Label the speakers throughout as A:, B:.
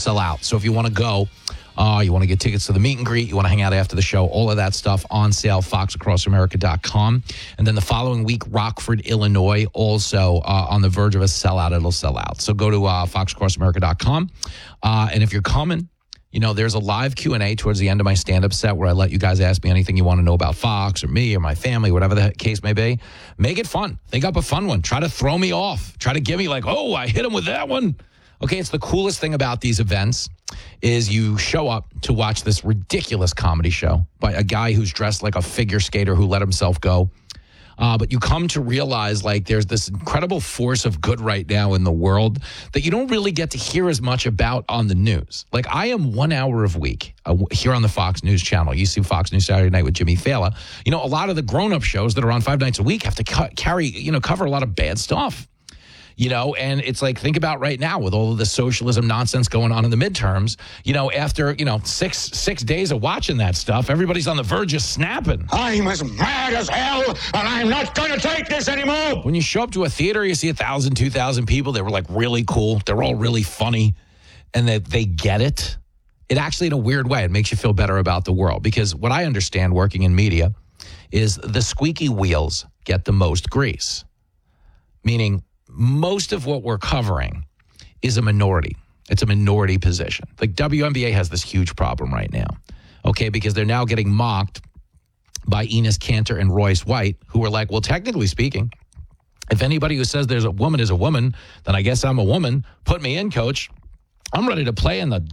A: sell out. So if you want to go, you want to get tickets to the meet and greet, you want to hang out after the show, all of that stuff on sale, foxacrossamerica.com. And then the following week, Rockford, Illinois, also on the verge of a sellout. It'll sell out. So go to foxacrossamerica.com. And if you're coming, there's a live Q&A towards the end of my stand-up set where I let you guys ask me anything you want to know about Fox or me or my family, whatever the case may be. Make it fun. Think up a fun one. Try to throw me off. Try to give me like, oh, I hit him with that one. Okay, it's the coolest thing about these events is you show up to watch this ridiculous comedy show by a guy who's dressed like a figure skater who let himself go. But you come to realize like there's this incredible force of good right now in the world that you don't really get to hear as much about on the news. Like I am 1 hour a week here on the Fox News channel. You see Fox News Saturday Night with Jimmy Fallon. A lot of the grown-up shows that are on 5 nights a week have to cover a lot of bad stuff. And it's like, think about right now with all of the socialism nonsense going on in the midterms, after, six days of watching that stuff, everybody's on the verge of snapping.
B: I'm as mad as hell, and I'm not going to take this anymore.
A: When you show up to a theater, you see 1,000, 2,000 people. They were like really cool. They're all really funny, and they get it. It actually, in a weird way, it makes you feel better about the world. Because what I understand working in media is the squeaky wheels get the most grease, meaning most of what we're covering is a minority. It's a minority position. Like WNBA has this huge problem right now, okay, because they're now getting mocked by Enes Kanter and Royce White, who are like, well, technically speaking, if anybody who says there's a woman is a woman, then I guess I'm a woman. Put me in, coach. I'm ready to play in the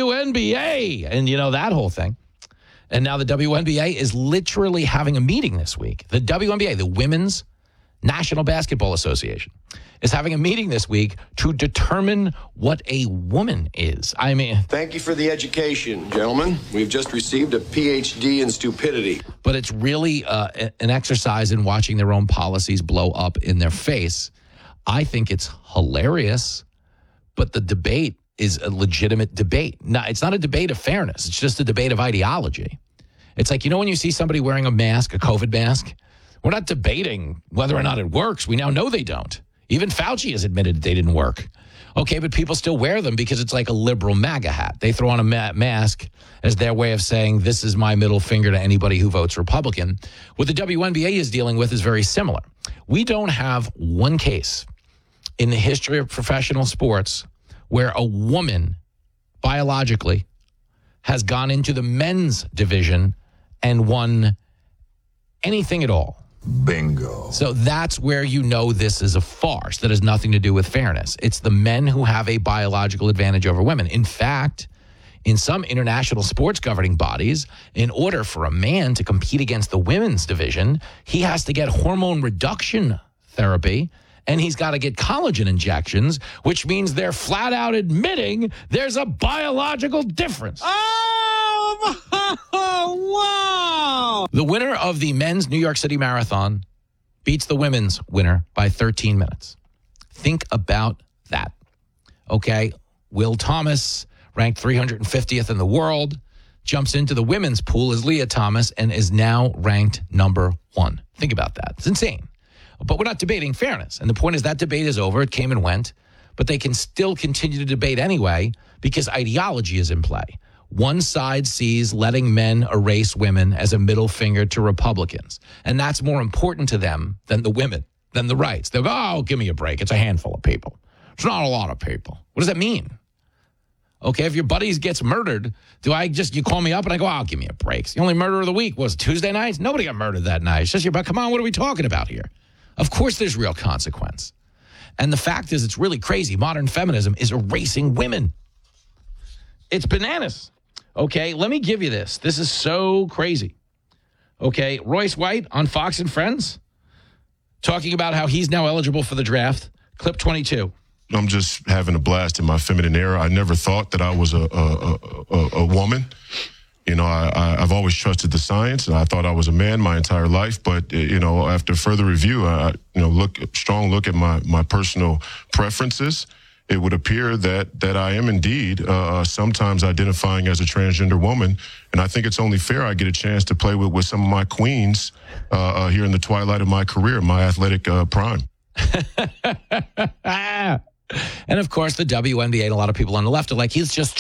A: WNBA. And, that whole thing. And now the WNBA is literally having a meeting this week. The WNBA, the Women's National Basketball Association, is having a meeting this week to determine what a woman is. I mean,
C: thank you for the education, gentlemen. We've just received a PhD in stupidity.
A: But it's really an exercise in watching their own policies blow up in their face. I think it's hilarious, but the debate is a legitimate debate. Now, it's not a debate of fairness. It's just a debate of ideology. It's like, when you see somebody wearing a mask, a COVID mask, we're not debating whether or not it works. We now know they don't. Even Fauci has admitted that they didn't work. Okay, but people still wear them because it's like a liberal MAGA hat. They throw on a mask as their way of saying, this is my middle finger to anybody who votes Republican. What the WNBA is dealing with is very similar. We don't have one case in the history of professional sports where a woman biologically has gone into the men's division and won anything at all.
B: Bingo.
A: So that's where this is a farce that has nothing to do with fairness. It's the men who have a biological advantage over women. In fact, in some international sports governing bodies, in order for a man to compete against the women's division, he has to get hormone reduction therapy, and he's got to get collagen injections, which means they're flat out admitting there's a biological difference.
B: Wow!
A: The winner of the men's New York City Marathon beats the women's winner by 13 minutes. Think about that. Okay, Will Thomas, ranked 350th in the world, jumps into the women's pool as Leah Thomas and is now ranked number 1. Think about that. It's insane. But we're not debating fairness. And the point is that debate is over. It came and went. But they can still continue to debate anyway because ideology is in play. One side sees letting men erase women as a middle finger to Republicans. And that's more important to them than the women, than the rights. They'll go, oh, give me a break. It's a handful of people. It's not a lot of people. What does that mean? Okay, if your buddy gets murdered, you call me up and I go, oh, give me a break. The only murder of the week was Tuesday night. Nobody got murdered that night. It's just your buddy. Come on, what are we talking about here? Of course there's real consequence. And the fact is, it's really crazy. Modern feminism is erasing women. It's bananas. Okay, let me give you this. This is so crazy. Okay, Royce White on Fox and Friends talking about how he's now eligible for the draft. Clip 22.
D: I'm just having a blast in my feminine era. I never thought that I was a woman. I've always trusted the science, and I thought I was a man my entire life. But, after further review, strong look at my personal preferences, it would appear that I am indeed sometimes identifying as a transgender woman. And I think it's only fair I get a chance to play with some of my queens here in the twilight of my career, my athletic prime.
A: And, of course, the WNBA and a lot of people on the left are like, he's just